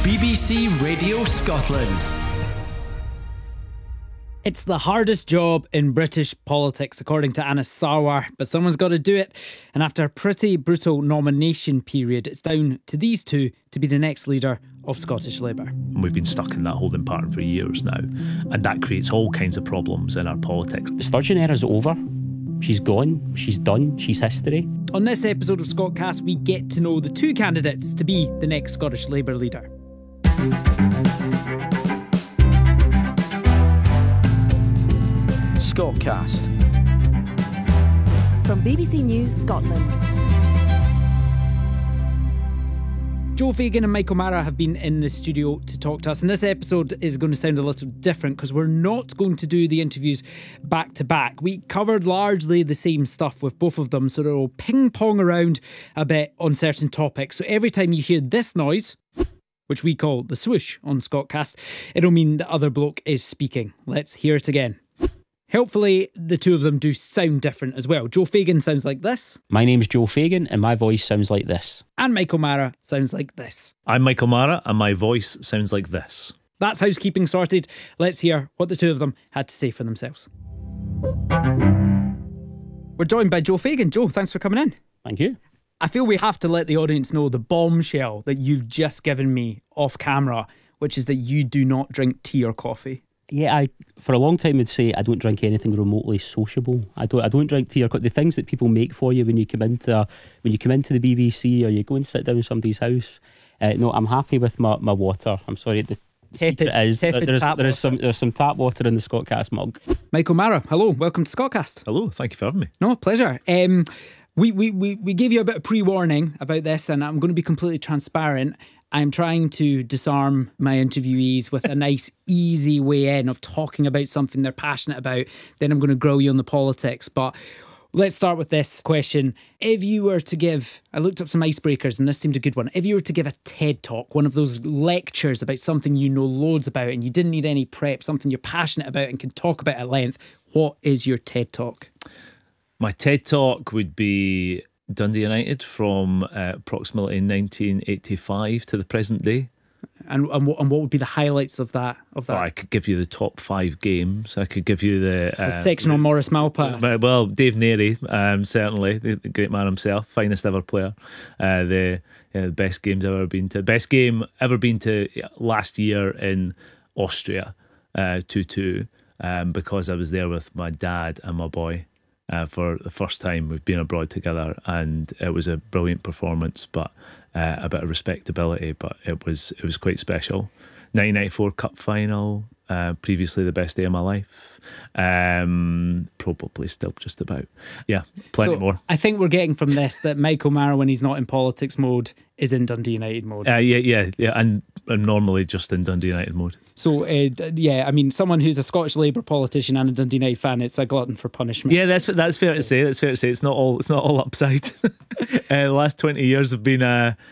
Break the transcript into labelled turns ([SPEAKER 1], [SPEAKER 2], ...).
[SPEAKER 1] BBC Radio Scotland.
[SPEAKER 2] It's the hardest job in British politics, according to Anas Sarwar, but someone's got to do it. And after a pretty brutal nomination period, it's down to these two to be the next leader of Scottish Labour.
[SPEAKER 3] We've been stuck in that holding pattern for years now, and that creates all kinds of problems in our politics.
[SPEAKER 4] The Sturgeon era's over. She's gone, she's done, she's history.
[SPEAKER 2] On this episode of Scotcast, we get to know the two candidates to be the next Scottish Labour leader.
[SPEAKER 1] Scotcast.
[SPEAKER 5] From BBC News Scotland.
[SPEAKER 2] Joe Fagan and Mike O'Mara have been in the studio to talk to us, and this episode is going to sound a little different because we're not going to do the interviews back to back. We covered largely the same stuff with both of them, so they'll ping-pong around a bit on certain topics. So every time you hear this noise, which we call the swoosh on Scotcast, it'll mean the other bloke is speaking. Let's hear it again. Helpfully, the two of them do sound different as well. Joe Fagan sounds like this.
[SPEAKER 4] My name's Joe Fagan and my voice sounds like this.
[SPEAKER 2] And Mike O'Mara sounds like this.
[SPEAKER 3] I'm Mike O'Mara and my voice sounds like this.
[SPEAKER 2] That's housekeeping sorted. Let's hear what the two of them had to say for themselves. We're joined by Joe Fagan. Joe, thanks for coming in.
[SPEAKER 4] Thank you.
[SPEAKER 2] I feel we have to let the audience know the bombshell that you've just given me off camera, which is that you do not drink tea or coffee.
[SPEAKER 4] Yeah, I for a long time would say I don't drink anything remotely sociable. I don't drink tea or coffee. The things that people make for you when you come into the BBC or you go and sit down in somebody's house. No, I'm happy with my water. I'm sorry. The secret is there's some tap water in the Scotcast mug.
[SPEAKER 2] Mike O'Mara, hello, welcome to Scotcast.
[SPEAKER 3] Hello, thank you for having me.
[SPEAKER 2] No, pleasure. We gave you a bit of pre-warning about this, and I'm going to be completely transparent. I'm trying to disarm my interviewees with a nice, easy way in of talking about something they're passionate about. Then I'm going to grill you on the politics. But let's start with this question. If you were to give, I looked up some icebreakers and this seemed a good one. If you were to give a TED Talk, one of those lectures about something you know loads about and you didn't need any prep, something you're passionate about and can talk about at length, what is your TED Talk?
[SPEAKER 3] My TED Talk would be Dundee United from approximately 1985 to the present day.
[SPEAKER 2] And what would be the highlights of that?
[SPEAKER 3] Well, I could give you the top 5 games. I could give you the
[SPEAKER 2] section on Maurice Malpass.
[SPEAKER 3] Well, Dave Narey, certainly the great man himself, finest ever player. The best games I've ever been to. Best game ever been to last year in Austria, 2-2, because I was there with my dad and my boy. For the first time we've been abroad together, and it was a brilliant performance, but a bit of respectability, but it was quite special. 1994 Cup final, previously the best day of my life, probably still just about. Yeah, plenty more.
[SPEAKER 2] I think we're getting from this that Mike O'Mara, when he's not in politics mode, is in Dundee United mode.
[SPEAKER 3] Yeah, and I'm normally just in Dundee United mode.
[SPEAKER 2] So, I mean, someone who's a Scottish Labour politician and a Dundee United fan, it's a glutton for punishment.
[SPEAKER 3] Yeah, that's fair to say. That's fair to say. It's not all upside. The last 20 years have been